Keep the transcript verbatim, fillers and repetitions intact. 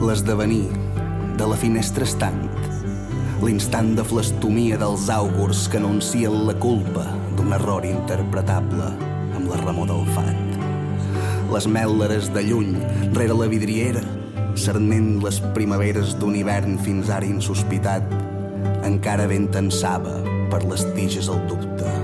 L'esdevenir de la finestra estant, l'instant de flastomia dels àugurs que anuncien la culpa d'un error interpretable amb la remor del fat. Les mèl·leres de lluny, rere la vidriera, cernent les primaveres d'un hivern fins ara insospitat, encara ben tensava per les tiges el dubte.